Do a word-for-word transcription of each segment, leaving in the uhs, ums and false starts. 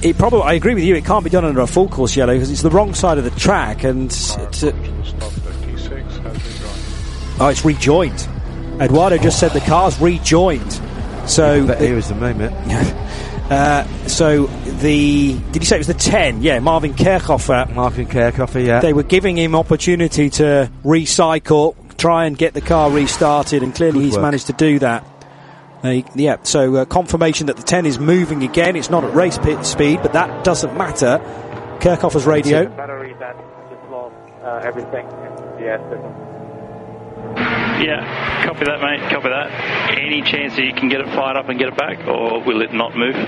it probably, I agree with you, it can't be done under a full course yellow because it's the wrong side of the track, and it's, uh, oh, it's rejoined. Eduardo just said the car's rejoined. So but here is the moment. uh, so the did you say it was the ten? Yeah, Marvin Kerkhofer. Marvin Kerkhofer, yeah. They were giving him opportunity to recycle, try and get the car restarted, and clearly Good he's work. managed to do that. Uh, yeah, so uh, confirmation that the ten is moving again. It's not at race pit speed, but that doesn't matter. Kerkhofer's radio. Battery that just lost uh, everything. Yes. Yeah, copy that, mate. Copy that. Any chance that you can get it fired up and get it back, or will it not move?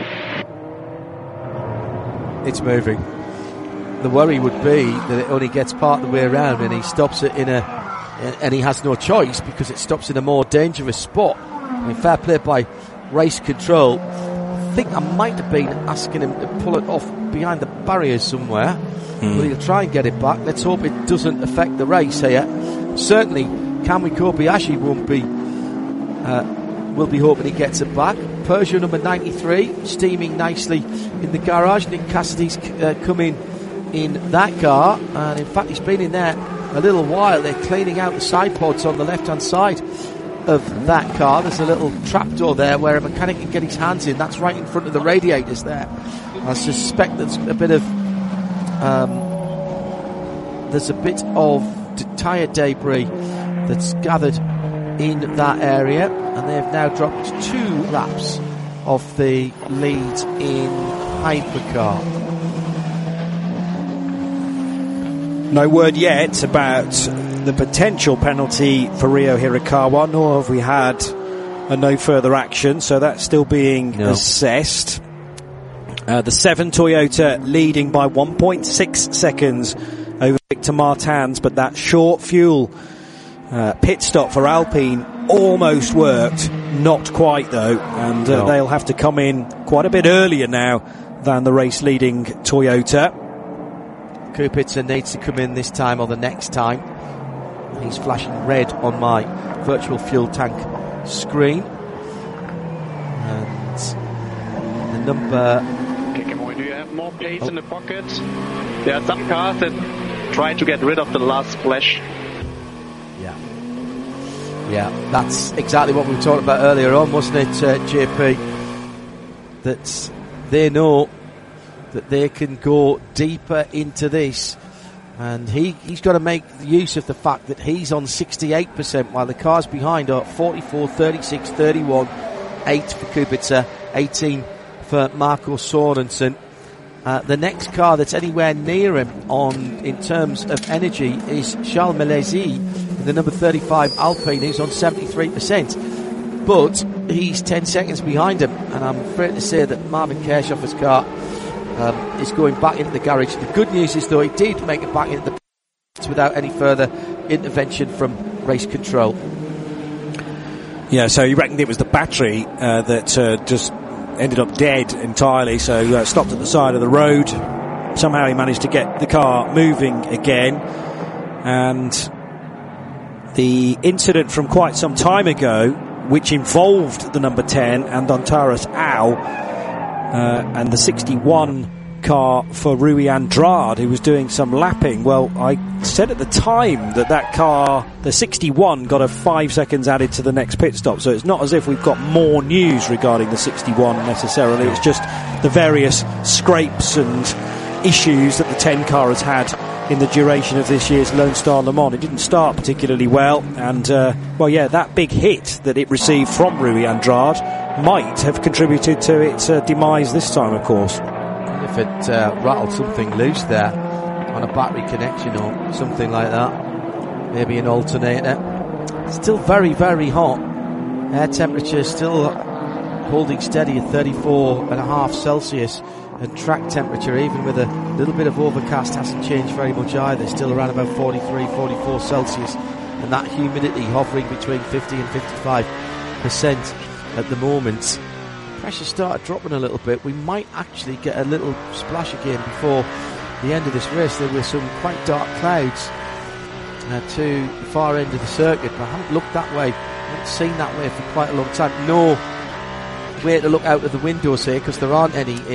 It's moving. The worry would be that it only gets part of the way around, and he stops it in a, and he has no choice because it stops in a more dangerous spot. I mean, fair play by race control. I think I might have been asking him to pull it off behind the barriers somewhere, mm. but he'll try and get it back. Let's hope it doesn't affect the race here. Certainly, Kamui Kobayashi won't be. Uh, will be hoping he gets it back. Peugeot number ninety-three, steaming nicely in the garage. Nick Cassidy's uh, coming in that car, and in fact, he's been in there a little while. They're cleaning out the side pods on the left-hand side of that car. There's a little trapdoor there where a mechanic can get his hands in. That's right in front of the radiators there. I suspect there's a bit of um, there's a bit of d- tyre debris that's gathered in that area, and they've now dropped two laps of the lead in hypercar. No word yet about the potential penalty for Ryo Hirakawa, nor have we had a no further action, so that's still being no. assessed. Uh, the seven Toyota leading by one point six seconds over Victor Martins, but that short fuel uh, pit stop for Alpine almost worked, not quite though, and uh, no. they'll have to come in quite a bit earlier now than the race leading Toyota. Kubica needs to come in this time or the next time. He's flashing red on my virtual fuel tank screen. And the number... Okay, Kamui, do you have more pace oh. in the pocket? There are some cars that try to get rid of the last splash. Yeah. Yeah, that's exactly what we were talking about earlier on, wasn't it, uh, J P? That they know that they can go deeper into this, and he, he's got to make use of the fact that he's on sixty-eight percent while the cars behind are forty-four, thirty-six, thirty-one, eight for Kubica, eighteen for Marco Sorensen. Uh, the next car that's anywhere near him on in terms of energy is Charles Milesi, the number thirty-five Alpine, who's on seventy-three percent, but he's ten seconds behind him, and I'm afraid to say that Marvin Kerkhofer's car Um, is going back into the garage. The good news is, though, he did make it back into the pits without any further intervention from race control. Yeah, so he reckoned it was the battery uh, that uh, just ended up dead entirely, so uh, stopped at the side of the road. Somehow he managed to get the car moving again, and the incident from quite some time ago, which involved the number ten and Antares Au, Uh, and the sixty-one car for Rui Andrade, who was doing some lapping. Well, I said at the time that that car, the sixty-one, got a five seconds added to the next pit stop, so it's not as if we've got more news regarding the sixty-one necessarily. It's just the various scrapes and issues that the ten car has had in the duration of this year's Lone Star Le Mans. It didn't start particularly well, and uh, well, yeah, that big hit that it received from Rui Andrade might have contributed to its uh, demise this time, of course. If it uh, rattled something loose there on a battery connection or something like that, maybe an alternator. Still very, very hot. Air temperature still holding steady at thirty-four and a half Celsius, and track temperature, even with a little bit of overcast, hasn't changed very much either. Still around about forty-three, forty-four Celsius, and that humidity hovering between fifty and fifty-five percent at the moment. Pressure started dropping a little bit. We might actually get a little splash again before the end of this race. There were some quite dark clouds uh, to the far end of the circuit, but I haven't looked that way. I haven't seen that way for quite a long time. No way to look out of the windows here, because there aren't any